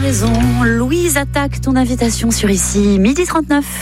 raison. Louise attaque ton invitation sur Ici, midi 39.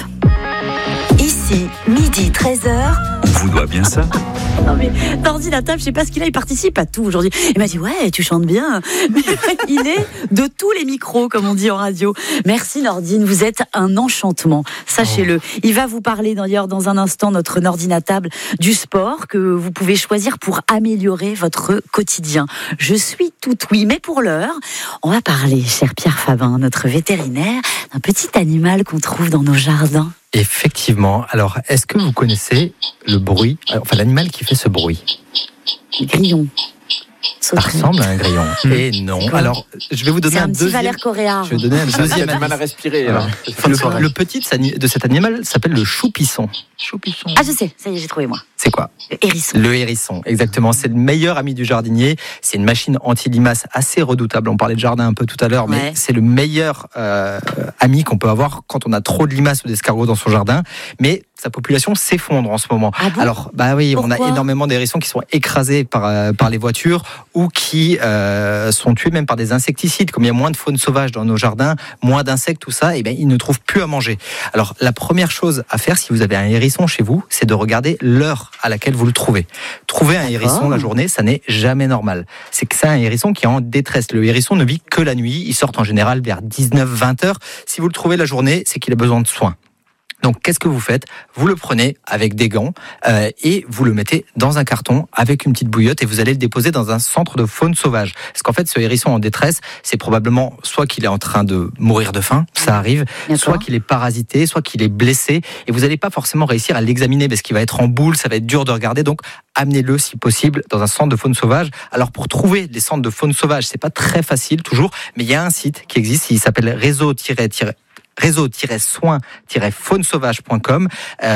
Ici, midi 13h. On vous doit bien ça. Non mais d'ordinateur, je sais pas ce qu'il a, il participe à tout aujourd'hui. Il m'a dit ouais, tu chantes bien. Il est de tous les micros, comme on dit en radio. Merci Nordine, vous êtes un enchantement, sachez-le. Il va vous parler d'ailleurs dans un instant, notre Nordinatable, du sport que vous pouvez choisir pour améliorer votre quotidien. Je suis tout oui, mais pour l'heure, on va parler, cher Pierre Fabin, notre vétérinaire, d'un petit animal qu'on trouve dans nos jardins. Effectivement. Alors, est-ce que vous connaissez le bruit, enfin l'animal qui fait ce bruit? Grillon. Ça ressemble à un grillon. Et non. Alors, je vais vous donner un deuxième. Valère Coréa. Je vais donner un deuxième. Du mal à respirer. Le petit de cet animal s'appelle le chou-pisson. Chou-pisson. Ah, je sais. Ça y est, j'ai trouvé moi. C'est quoi? Le hérisson. Le hérisson, exactement. C'est le meilleur ami du jardinier. C'est une machine anti-limaces assez redoutable. On parlait de jardin un peu tout à l'heure, mais c'est le meilleur ami qu'on peut avoir quand on a trop de limaces ou d'escargots dans son jardin. Mais sa population s'effondre en ce moment. Ah bon? Alors, bah oui, pourquoi? on a énormément d'hérissons qui sont écrasés par les voitures ou qui sont tués même par des insecticides. Comme il y a moins de faune sauvage dans nos jardins, moins d'insectes, tout ça, et ben ils ne trouvent plus à manger. Alors, la première chose à faire si vous avez un hérisson chez vous, c'est de regarder l'heure à laquelle vous le trouvez. Trouver un hérisson la journée, ça n'est jamais normal. C'est que c'est un hérisson qui est en détresse. Le hérisson ne vit que la nuit. Il sort en général vers 19-20 heures. Si vous le trouvez la journée, c'est qu'il a besoin de soins. Donc, qu'est-ce que vous faites? Vous le prenez avec des gants et vous le mettez dans un carton avec une petite bouillotte et vous allez le déposer dans un centre de faune sauvage. Parce qu'en fait, ce hérisson en détresse, c'est probablement soit qu'il est en train de mourir de faim, ça arrive, soit qu'il est parasité, soit qu'il est blessé et vous n'allez pas forcément réussir à l'examiner parce qu'il va être en boule, ça va être dur de regarder. Donc, amenez-le si possible dans un centre de faune sauvage. Alors, pour trouver des centres de faune sauvage, c'est pas très facile toujours, mais il y a un site qui existe, il s'appelle réseau-soin-faunesauvage.com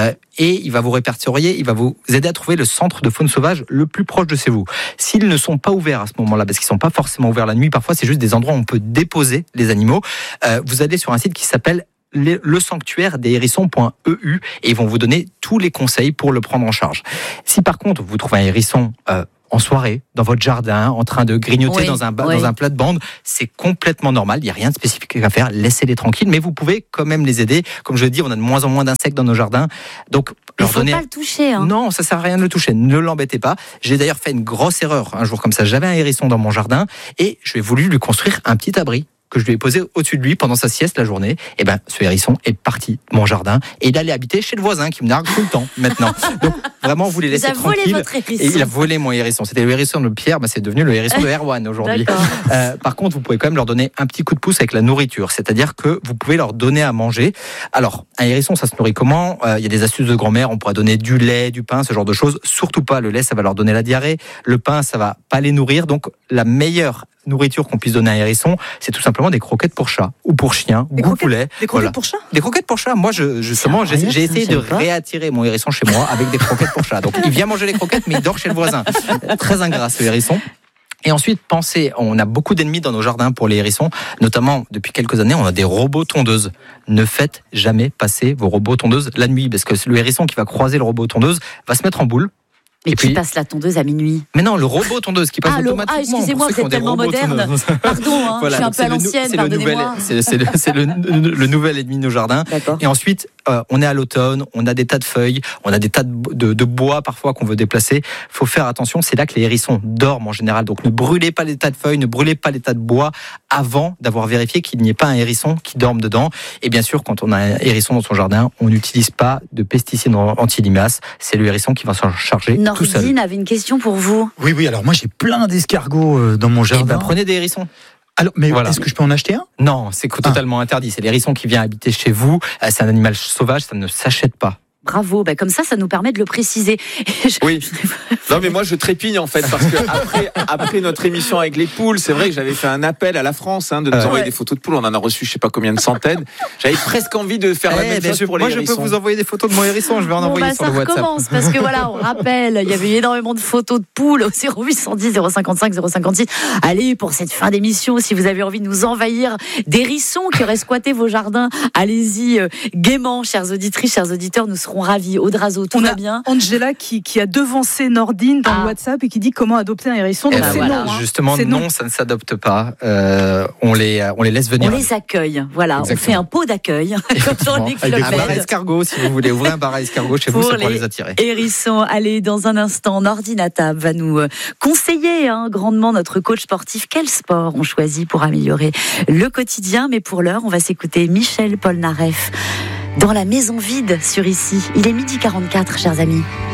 et il va vous répertorier, il va vous aider à trouver le centre de faune sauvage le plus proche de chez vous. S'ils ne sont pas ouverts à ce moment-là, parce qu'ils ne sont pas forcément ouverts la nuit, parfois c'est juste des endroits où on peut déposer les animaux, vous allez sur un site qui s'appelle le sanctuaire des hérissons.eu et ils vont vous donner tous les conseils pour le prendre en charge. Si par contre vous trouvez un hérisson en soirée, dans votre jardin, en train de grignoter dans un plate-bande, c'est complètement normal, il n'y a rien de spécifique à faire, laissez-les tranquilles, mais vous pouvez quand même les aider. Comme je le dis, on a de moins en moins d'insectes dans nos jardins, donc il ne faut pas le toucher. Non, ça ne sert à rien de le toucher, ne l'embêtez pas. J'ai d'ailleurs fait une grosse erreur un jour comme ça, j'avais un hérisson dans mon jardin et je lui ai voulu lui construire un petit abri que je lui ai posé au-dessus de lui pendant sa sieste la journée. Et ben, ce hérisson est parti de mon jardin et il allait habiter chez le voisin qui me nargue tout le temps maintenant. Donc vraiment, vous les laissez tranquilles. Et il a volé mon hérisson. C'était le hérisson de Pierre, c'est devenu le hérisson de Erwan aujourd'hui. Par contre, vous pouvez quand même leur donner un petit coup de pouce avec la nourriture, c'est-à-dire que vous pouvez leur donner à manger. Alors, un hérisson, ça se nourrit comment? Il y a des astuces de grand-mère. On pourrait donner du lait, du pain, ce genre de choses. Surtout pas le lait, ça va leur donner la diarrhée. Le pain, ça va pas les nourrir. Donc, la meilleure nourriture qu'on puisse donner à un hérisson, c'est tout simplement des croquettes pour chat ou pour chien ou pour poulet. Des croquettes pour chat? Des croquettes pour chat. Moi, justement, j'ai essayé de réattirer mon hérisson chez moi avec des croquettes pour chat. Donc, il vient manger les croquettes, mais il dort chez le voisin. Très ingrat, ce hérisson. Et ensuite, pensez, on a beaucoup d'ennemis dans nos jardins pour les hérissons, notamment depuis quelques années, on a des robots tondeuses. Ne faites jamais passer vos robots tondeuses la nuit, parce que le hérisson qui va croiser le robot tondeuse va se mettre en boule. Mais qui passe la tondeuse à minuit? Mais non, le robot tondeuse qui passe automatiquement. Ah, excusez-moi, c'est tellement moderne. Pardon, voilà, je suis un peu à l'ancienne, pardonnez-moi. C'est le nouvel ennemi de nos jardins. Et ensuite, on est à l'automne, on a des tas de feuilles, on a des tas de bois parfois qu'on veut déplacer. Il faut faire attention, c'est là que les hérissons dorment en général. Donc ne brûlez pas les tas de feuilles, ne brûlez pas les tas de bois avant d'avoir vérifié qu'il n'y ait pas un hérisson qui dorme dedans. Et bien sûr, quand on a un hérisson dans son jardin, on n'utilise pas de pesticides anti-limaces. C'est le hérisson qui va s'en charger. Nordine avait une question pour vous. Oui, alors moi j'ai plein d'escargots dans mon jardin. Prenez des hérissons. Alors, mais est-ce que je peux en acheter un? Non, c'est totalement interdit. C'est l'hérisson qui vient habiter chez vous. C'est un animal sauvage, ça ne s'achète pas. Bravo, comme ça nous permet de le préciser. Oui. Non, mais moi je trépigne en fait parce que après notre émission avec les poules, c'est vrai que j'avais fait un appel à la France de nous envoyer des photos de poules. On en a reçu je sais pas combien de centaines. J'avais presque envie de faire la même chose pour les hérissons. Moi je peux vous envoyer des photos de mon hérisson. Je vais en envoyer sur le WhatsApp. Ça recommence parce que voilà, on rappelle, il y avait énormément de photos de poules au 0810 055 056. Allez, pour cette fin d'émission, si vous avez envie de nous envahir d'hérissons qui auraient squatté vos jardins, allez-y gaiement, chères auditrices, chers auditeurs. Nous serons seront ravis. Audrazo, tout va bien. Angela qui a devancé Nordine dans le WhatsApp et qui dit comment adopter un hérisson. Donc c'est non. Justement, non, ça ne s'adopte pas. On les laisse venir. On les accueille. Voilà, exactement. On fait un pot d'accueil. Un bar à escargot, si vous voulez ouvrir un bar à escargot chez vous, ça pourra les attirer. Hérissons, allez, dans un instant, Nordine à table va nous conseiller grandement, notre coach sportif, quel sport on choisit pour améliorer le quotidien. Mais pour l'heure, on va s'écouter Michel Polnareff dans La Maison Vide sur Ici. Il est 12h44, chers amis.